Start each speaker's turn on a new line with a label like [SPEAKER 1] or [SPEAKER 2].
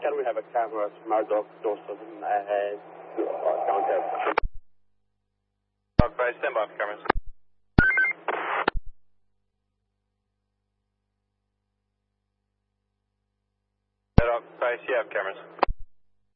[SPEAKER 1] can we have a camera from our doors downtown?
[SPEAKER 2] Dog Price, stand by for cameras. Dog Price, you have cameras.